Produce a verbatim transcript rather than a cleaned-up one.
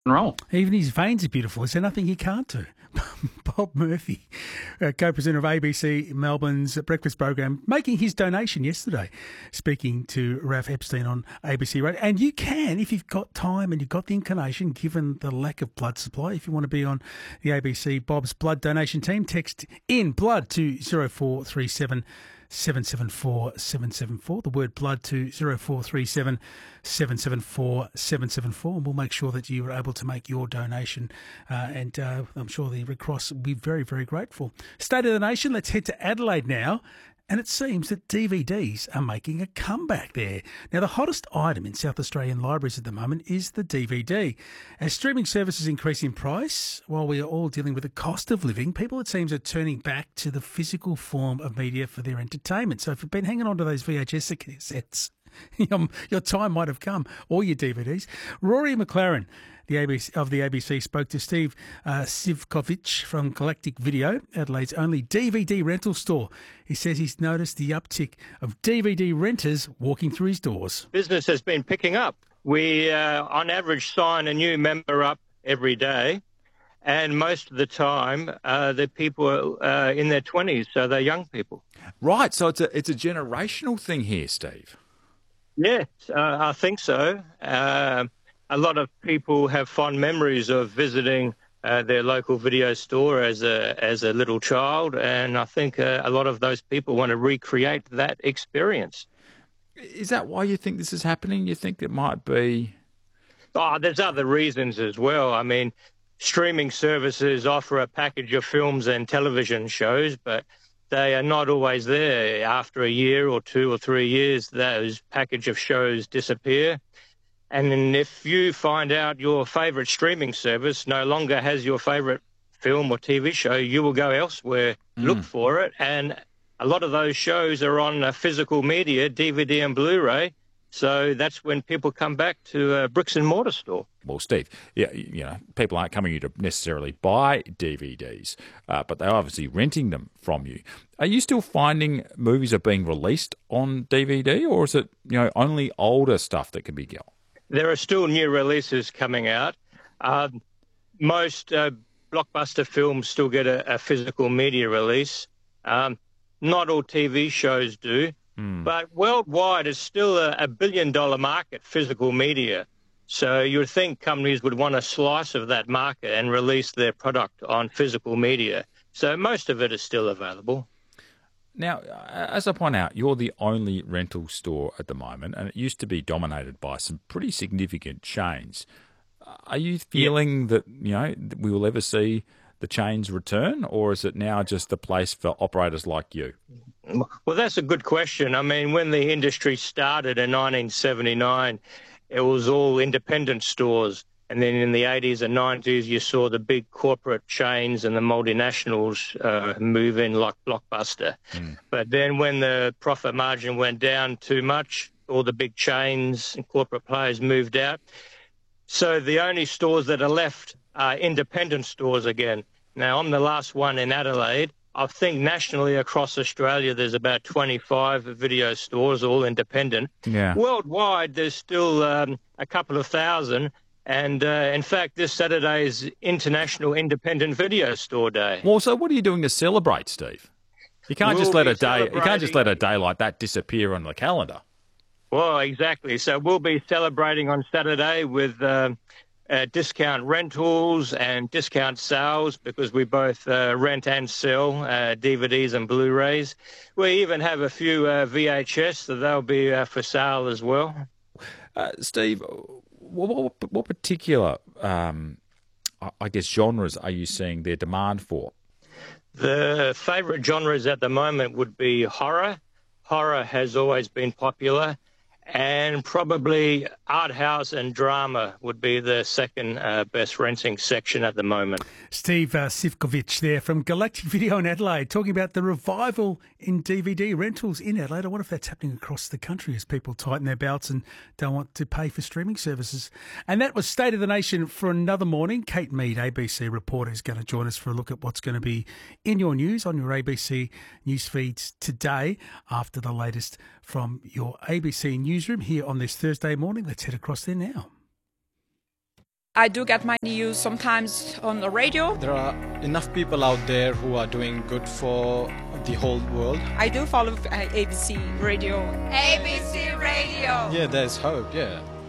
and roll. Even his veins are beautiful. Is there nothing he can't do? Bob Murphy, uh, co-presenter of A B C Melbourne's breakfast program, making his donation yesterday, speaking to Ralph Epstein on A B C Radio. And you can, if you've got time and you've got the inclination, given the lack of blood supply, if you want to be on the A B C Bob's blood donation team, text in blood to zero four three seven seven seven four seven seven four, the word blood to zero four three seven seven seven four seven seven four, and we'll make sure that you are able to make your donation, uh, and uh, I'm sure the Red Cross will be very, very grateful. State of the Nation, let's head to Adelaide now. And it seems that D V Ds are making a comeback there. Now, the hottest item in South Australian libraries at the moment is the D V D. As streaming services increase in price, while we are all dealing with the cost of living, people, it seems, are turning back to the physical form of media for their entertainment. So if you've been hanging on to those V H S cassettes, your, your time might have come, or your D V Ds. Rory McLaren, the A B C, of the A B C, spoke to Steve uh, Sivkovic from Galactic Video, Adelaide's only D V D rental store. He says he's noticed the uptick of D V D renters walking through his doors. Business has been picking up. We, uh, on average, sign a new member up every day, and most of the time, uh, the people are uh, in their twenties, so they're young people. Right, so it's a it's a generational thing here, Steve. Yes, uh, I think so. Uh, a lot of people have fond memories of visiting uh, their local video store as a as a little child, and I think uh, a lot of those people want to recreate that experience. Is that why you think this is happening? You think it might be... Oh, there's other reasons as well. I mean, streaming services offer a package of films and television shows, but they are not always there. After a year or two or three years, those package of shows disappear. And then if you find out your favourite streaming service no longer has your favourite film or T V show, you will go elsewhere, mm. look for it. And a lot of those shows are on uh, physical media, D V D and Blu-ray. So that's when people come back to a bricks and mortar store. Well, Steve, yeah, you know, people aren't coming here to necessarily buy D V Ds, uh, but they're obviously renting them from you. Are you still finding movies are being released on D V D, or is it, you know, only older stuff that can be got? There are still new releases coming out. Uh, most uh, blockbuster films still get a, a physical media release. Um, not all T V shows do. Mm. But worldwide, it's still a, a billion-dollar market, physical media. So you would think companies would want a slice of that market and release their product on physical media. So most of it is still available. Now, as I point out, you're the only rental store at the moment, and it used to be dominated by some pretty significant chains. Are you feeling yep. that, you know, that we will ever see the chains return, or is it now just a place for operators like you? Well, that's a good question. I mean, when the industry started in nineteen seventy-nine, it was all independent stores. And then in the eighties and nineties, you saw the big corporate chains and the multinationals uh, move in like Blockbuster. Mm. But then when the profit margin went down too much, all the big chains and corporate players moved out. So the only stores that are left are independent stores again. Now, I'm the last one in Adelaide. I think nationally across Australia, there's about twenty-five video stores, all independent. Yeah. Worldwide, there's still um, a couple of thousand. And, uh, in fact, this Saturday is International Independent Video Store Day. Well, so what are you doing to celebrate, Steve? You can't we'll just let a day. You can't just let a day like that disappear on the calendar. Well, exactly. So we'll be celebrating on Saturday with uh, uh, discount rentals and discount sales, because we both uh, rent and sell uh, D V Ds and Blu-rays. We even have a few uh, V H S, so they'll be uh, for sale as well. Uh, Steve, what, what particular, um, I guess, genres are you seeing their demand for? The favourite genres at the moment would be horror. Horror has always been popular. And probably art house and drama would be the second uh, best renting section at the moment. Steve uh, Sivkovic there from Galactic Video in Adelaide, talking about the revival in D V D rentals in Adelaide. I wonder if that's happening across the country as people tighten their belts and don't want to pay for streaming services. And that was State of the Nation for another morning. Kate Mead, A B C reporter, is going to join us for a look at what's going to be in your news on your A B C news feeds today after the latest from your A B C newsroom here on this Thursday morning. Let's head across there now. I do get my news sometimes on the radio. There are enough people out there who are doing good for the whole world. I do follow uh, A B C Radio. A B C Radio. Yeah, there's hope, yeah.